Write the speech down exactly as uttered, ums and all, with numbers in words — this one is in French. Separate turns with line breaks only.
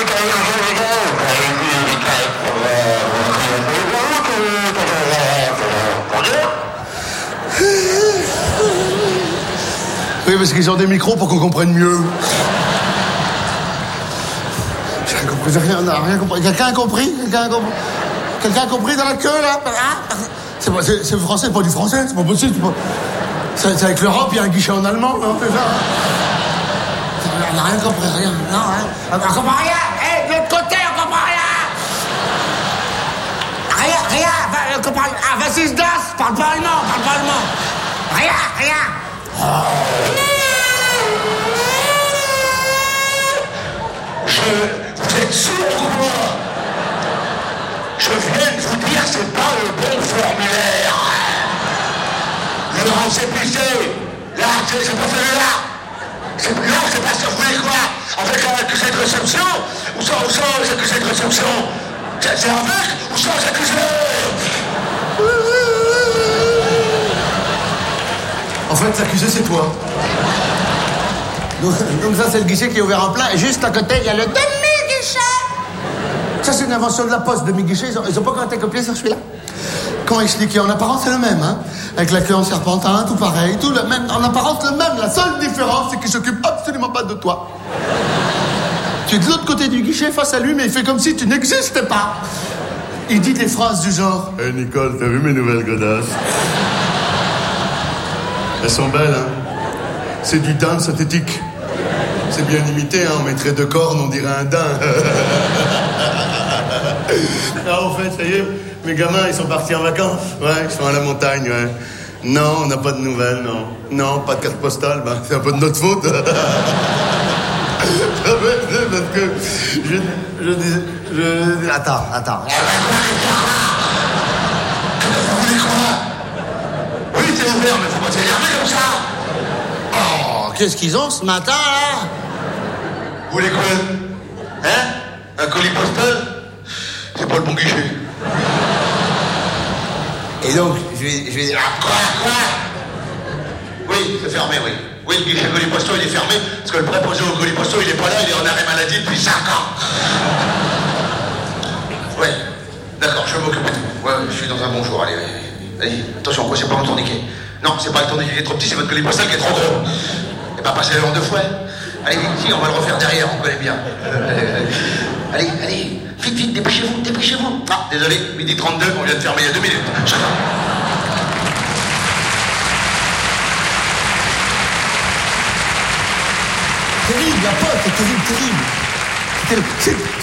Oui, parce qu'ils ont des micros pour qu'on comprenne mieux. J'ai rien compris, j'ai rien, rien compris. Quelqu'un a compris? Quelqu'un a compris? Quelqu'un a compris dans la queue, là? C'est, pas, c'est, c'est français, c'est pas du français, c'est pas possible. C'est, pas... c'est, c'est avec l'Europe, il y a un guichet en allemand, non? C'est ça, hein? On n'a rien compris, rien. Non, hein? On comprend rien! Hé, hey, de l'autre côté, on comprend rien! Rien, rien! Va, on comprend... Ah, vas-y, das! Parle pas allemand, parle pas allemand! Rien, rien! Oh.
Je... Vous êtes sourd ou quoi? Je viens de vous dire, c'est pas le bon formulaire. Laurent, c'est pissé. Là, c'est, c'est pas celui-là. C'est, non, c'est pas ça. Vous voulez quoi? Avec un accusé de réception? Ou sans, ou sans accusé de réception? C'est, c'est avec ou sans accusé?
En fait, l'accusé, c'est toi. Donc, donc ça, c'est le guichet qui est ouvert en plein. Et juste à côté, il y a le demi-guichet. Ça, c'est une invention de la Poste, demi-guichet. Ils ont, ils ont pas encore été copiés sur celui-là. Comment expliquer? En apparence, c'est le même, hein. Avec la queue en serpentin, tout pareil, tout le même. En apparence, le même. La seule différence, c'est qu'il s'occupe absolument pas de toi. Tu es de l'autre côté du guichet face à lui, mais il fait comme si tu n'existais pas. Il dit des phrases du genre... Hé, hey, Nicole, t'as vu mes nouvelles godasses? Elles sont belles, hein. C'est du daim synthétique. C'est bien imité, hein. On mettrait deux cornes, on dirait un daim. Ah, en fait, ça y est, mes gamins, ils sont partis en vacances. Ouais, ils sont à la montagne, ouais. Non, on n'a pas de nouvelles, non. Non, pas de carte postale, bah, c'est un peu de notre faute. Parce que je... je dis... Je... Attends, attends.
Vous voulez quoi? Oui, c'est ouvert, mais faut pas s'énerver comme ça.
Oh, qu'est-ce qu'ils ont ce matin, là?
Vous voulez quoi? Hein? Un colis postal? C'est pas le bon guichet.
Et donc, je vais... Je vais...
Ah, quoi, quoi? Oui, c'est fermé, oui. Oui, le guichet colis postal, il est fermé, parce que le préposé au colis postal, il est pas là, il est en arrêt maladie depuis cinq ans. Ouais, d'accord, je vais m'occuper de vous. Ouais, je suis dans un bon jour, allez, allez. Allez, attention, quoi, c'est pas un tourniquet. Non, c'est pas le tourniquet qui est trop petit, c'est votre colis postal qui est trop gros. Et pas passer le vent de fouet. Allez, si, on va le refaire derrière, on connaît bien. Allez, allez, vite, vite, dépêchez-vous, dépêchez-vous. Ah, désolé, midi trente-deux, on vient de fermer il y a deux minutes. Chacun.
Terrible, la pote, c'est terrible, terrible. C'est...